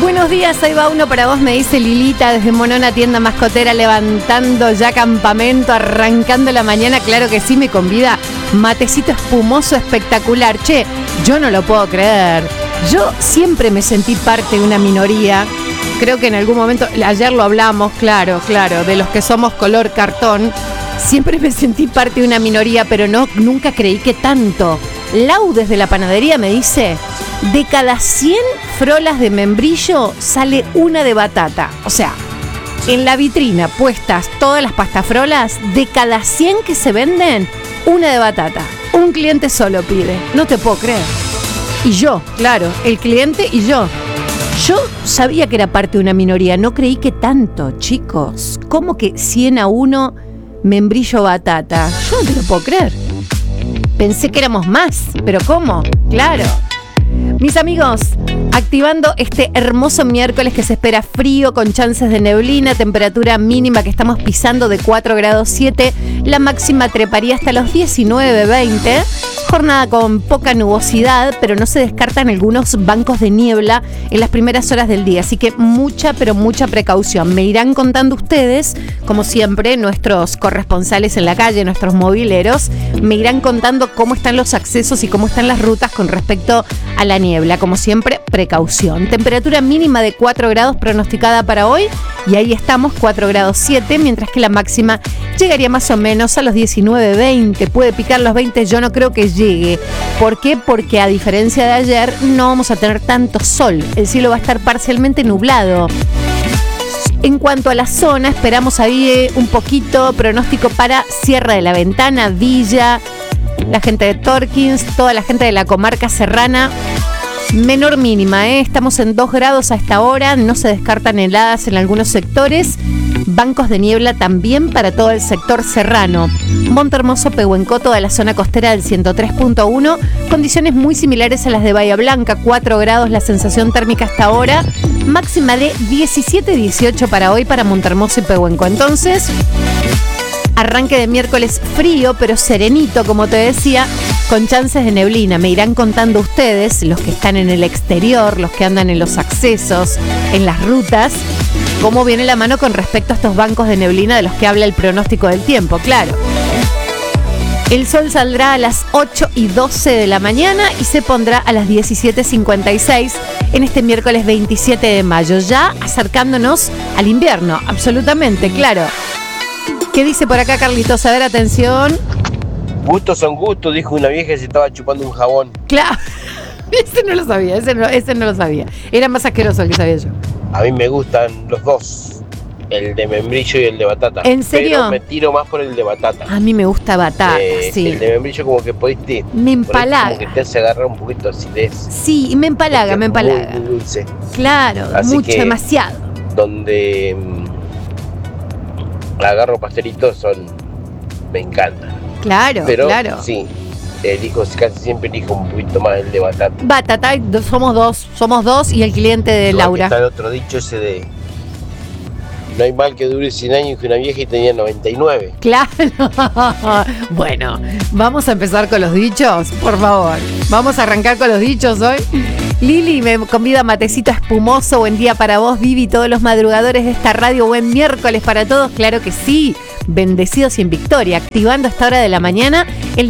Buenos días, ahí va uno para vos, me dice Lilita desde Monona, tienda mascotera, levantando ya campamento, arrancando la mañana. Claro que sí, me convida. Matecito espumoso espectacular. Che, yo no lo puedo creer. Yo siempre me sentí parte de una minoría. Creo que en algún momento, ayer lo hablamos, claro, de los que somos color cartón. Siempre me sentí parte de una minoría, pero nunca creí que tanto. Lau desde la panadería me dice, de cada 100 frolas de membrillo sale una de batata. O sea, en la vitrina puestas todas las pastafrolas, de cada 100 que se venden, una de batata. Un cliente solo pide. No te puedo creer. Y yo, claro, el cliente y yo. Yo sabía que era parte de una minoría, no creí que tanto, chicos. ¿Cómo que 100-1 membrillo batata? Yo no te lo puedo creer. Pensé que éramos más, pero ¿cómo? Claro. Mis amigos, activando este hermoso miércoles que se espera frío con chances de neblina, temperatura mínima que estamos pisando de 4 grados 7, la máxima treparía hasta los 19-20, jornada con poca nubosidad, pero no se descartan algunos bancos de niebla en las primeras horas del día, así que mucha precaución. Me irán contando ustedes, como siempre, nuestros corresponsales en la calle, nuestros mobileros, me irán contando cómo están los accesos y cómo están las rutas con respecto a la niebla. Como siempre, precaución. Temperatura mínima de 4 grados pronosticada para hoy y ahí estamos, 4 grados 7, mientras que la máxima llegaría más o menos a los 19-20, puede picar los 20, yo no creo que llegue. ¿Por qué? Porque a diferencia de ayer no vamos a tener tanto sol, el cielo va a estar parcialmente nublado. En cuanto a la zona, esperamos ahí un poquito pronóstico para Sierra de la Ventana, Villa, la gente de Torkins, toda la gente de la comarca serrana. Menor mínima, estamos en 2 grados a esta hora, no se descartan heladas en algunos sectores. Bancos de niebla también para todo el sector serrano. Montehermoso, Pehuenco, toda la zona costera del 103.1. Condiciones muy similares a las de Bahía Blanca, 4 grados la sensación térmica hasta ahora. Máxima de 17-18 para hoy para Montehermoso y Pehuenco. Entonces, arranque de miércoles frío, pero serenito, como te decía, con chances de neblina. Me irán contando ustedes, los que están en el exterior, los que andan en los accesos, en las rutas, cómo viene la mano con respecto a estos bancos de neblina de los que habla el pronóstico del tiempo, claro. El sol saldrá a las 8:12 de la mañana y se pondrá a las 17:56 en este miércoles 27 de mayo, ya acercándonos al invierno, absolutamente, claro. ¿Qué dice por acá, Carlitos? A ver, atención. Gustos son gustos, dijo una vieja que se estaba chupando un jabón. Claro, ese no lo sabía, ese no lo sabía. Era más asqueroso el que sabía yo. A mí me gustan los dos, el de membrillo y el de batata. ¿En serio? Pero me tiro más por el de batata. A mí me gusta batata, sí. El de membrillo como que podiste... Me empalaga. Como que te hace agarrar un poquito de acidez. Sí, y me empalaga. Muy dulce. Claro, así mucho, demasiado. Donde agarro pastelitos me encanta. Claro, pero, claro. Sí, casi siempre elijo un poquito más el de batata. Batata, somos dos y el cliente de igual Laura. Está el otro dicho ese de no hay mal que dure 100 años que una vieja y tenía 99. Claro. Bueno, vamos a empezar con los dichos, por favor. Vamos a arrancar con los dichos hoy. Lili me convida a matecito espumoso. Buen día para vos, Vivi, todos los madrugadores de esta radio. Buen miércoles para todos, claro que sí. Bendecidos y en victoria. Activando a esta hora de la mañana el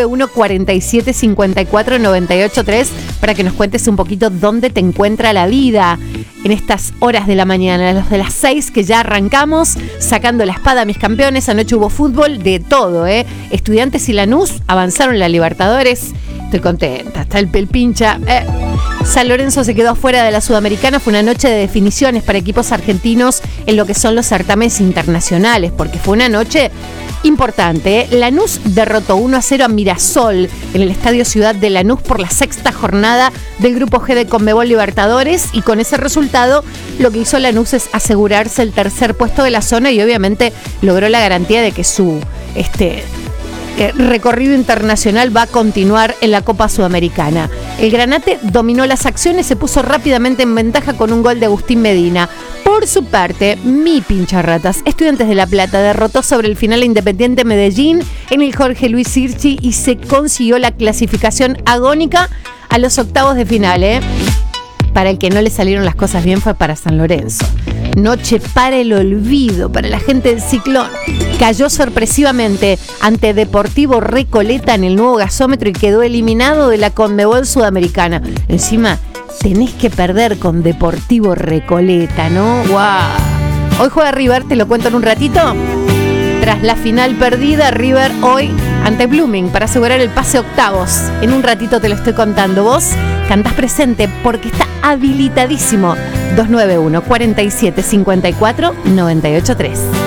291-4754-983 para que nos cuentes un poquito dónde te encuentra la vida en estas horas de la mañana, los de las 6 que ya arrancamos, sacando la espada a mis campeones. Anoche hubo fútbol, de todo, Estudiantes y Lanús avanzaron en la Libertadores. Estoy contenta, está el pincha. San Lorenzo se quedó fuera de la Sudamericana. Fue una noche de definiciones para equipos argentinos en lo que son los certámenes internacionales, porque fue una noche importante. Lanús derrotó 1-0 a Mirasol en el Estadio Ciudad de Lanús por la 6ª jornada del Grupo G de Conmebol Libertadores, y con ese resultado lo que hizo Lanús es asegurarse el tercer puesto de la zona y obviamente logró la garantía de que su recorrido internacional va a continuar en la Copa Sudamericana. El Granate dominó las acciones, se puso rápidamente en ventaja con un gol de Agustín Medina. Por su parte, mi pincharratas, Estudiantes de La Plata, derrotó sobre el final a Independiente Medellín en el Jorge Luis Sirchi y se consiguió la clasificación agónica a los octavos de final. para el que no le salieron las cosas bien fue para San Lorenzo. Noche para el olvido, para la gente del Ciclón. Cayó sorpresivamente ante Deportivo Recoleta en el nuevo gasómetro y quedó eliminado de la Conmebol Sudamericana. Encima, tenés que perder con Deportivo Recoleta, ¿no? ¡Guau! Hoy juega River, te lo cuento en un ratito. Tras la final perdida, River hoy ante Blooming para asegurar el pase a octavos. En un ratito te lo estoy contando. Vos cantás presente porque está habilitadísimo. 291 47 54 983.